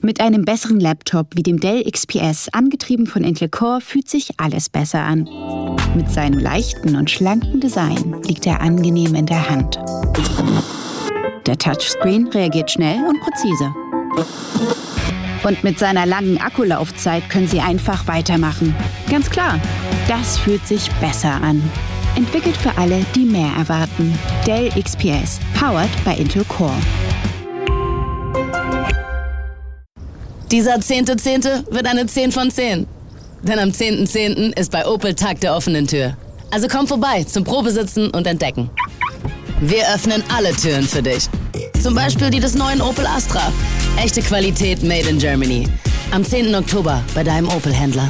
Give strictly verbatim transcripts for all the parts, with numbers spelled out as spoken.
Mit einem besseren Laptop wie dem Dell X P S, angetrieben von Intel Core, fühlt sich alles besser an. Mit seinem leichten und schlanken Design liegt er angenehm in der Hand. Der Touchscreen reagiert schnell und präzise. Und mit seiner langen Akkulaufzeit können Sie einfach weitermachen. Ganz klar, das fühlt sich besser an. Entwickelt für alle, die mehr erwarten. Dell X P S, powered by Intel Core. Dieser zehnte Zehnte wird eine zehn von zehn. Denn am zehnten Zehnten ist bei Opel Tag der offenen Tür. Also komm vorbei zum Probesitzen und Entdecken. Wir öffnen alle Türen für dich. Zum Beispiel die des neuen Opel Astra. Echte Qualität made in Germany. Am zehnten Oktober bei deinem Opel-Händler.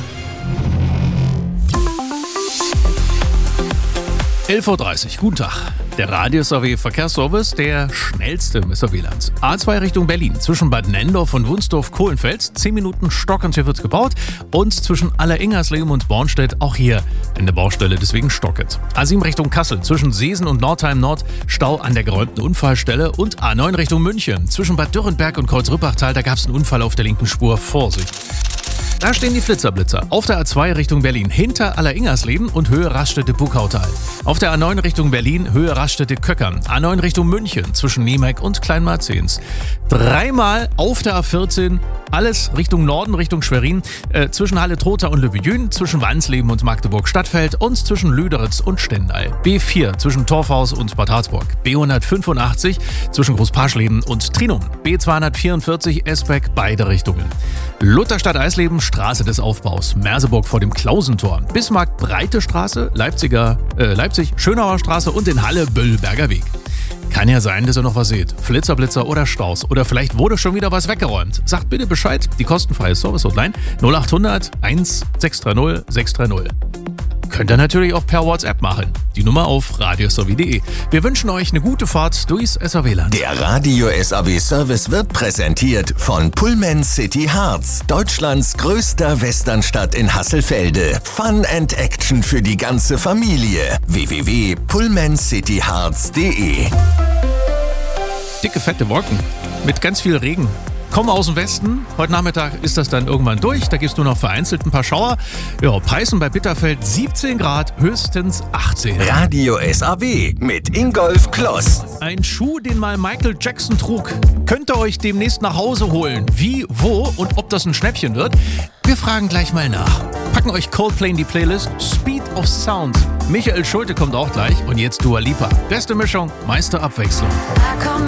elf Uhr dreißig, guten Tag. Der Radius A W Verkehrsservice, der schnellste im S A W-Land. A zwei Richtung Berlin, zwischen Bad Nenndorf und Wunsdorf-Kohlenfels, zehn Minuten stockend, hier wird gebaut. Und zwischen Alleringersleben und Bornstedt, auch hier eine Baustelle, deswegen stockend. A sieben Richtung Kassel, zwischen Seesen und Nordheim Nord, Stau an der geräumten Unfallstelle. Und A neun Richtung München, zwischen Bad Dürrenberg und Kreuz-Rüppachtal, da gab es einen Unfall auf der linken Spur, Vorsicht. Da stehen die Flitzerblitzer. Auf der A zwei Richtung Berlin, hinter Alleringersleben und Höhe Raststätte-Buckautal. Auf der A neun Richtung Berlin, Höhe Raststätte-Köckern. A neun Richtung München, zwischen Niemeck und Kleinmarzens. Dreimal auf der A vierzehn, alles Richtung Norden, Richtung Schwerin, äh, zwischen Halle-Trotha und Löbejün, zwischen Wansleben und Magdeburg-Stadtfeld und zwischen Lüderitz und Stendal. B vier zwischen Torfhaus und Bad Harzburg. B hundertfünfundachtzig zwischen Großparschleben und Trinum. B zweihundertvierundvierzig Esbeck, beide Richtungen. Lutherstadt-Eisleben, Straße des Aufbaus. Merseburg vor dem Klausentor. Bismarck, Breite Straße, Leipziger, äh, Leipzig, Schönauer Straße und in Halle, Böllberger Weg. Kann ja sein, dass ihr noch was seht. Flitzerblitzer oder Staus. Oder vielleicht wurde schon wieder was weggeräumt. Sagt bitte Bescheid. Die kostenfreie Service-Hotline null achthundert eins sechs drei null sechs drei null. Könnt ihr natürlich auch per WhatsApp machen. Die Nummer auf radios punkt de. Wir wünschen euch eine gute Fahrt durchs S A W-Land. Der Radio S A W-Service wird präsentiert von Pullman City Harz, Deutschlands größter Westernstadt in Hasselfelde. Fun and Action für die ganze Familie. w w w punkt pullman city harz punkt de. Dicke, fette Wolken mit ganz viel Regen. Kommen aus dem Westen. Heute Nachmittag ist das dann irgendwann durch. Da gibt es nur noch vereinzelt ein paar Schauer. Ja, Peißen bei Bitterfeld siebzehn Grad, höchstens achtzehn. Radio S A W mit Ingolf Kloss. Ein Schuh, den mal Michael Jackson trug, könnt ihr euch demnächst nach Hause holen. Wie, wo und ob das ein Schnäppchen wird? Wir fragen gleich mal nach. Packen euch Coldplay in die Playlist. Speed of Sound. Michael Schulte kommt auch gleich. Und jetzt Dua Lipa. Beste Mischung, meiste Abwechslung.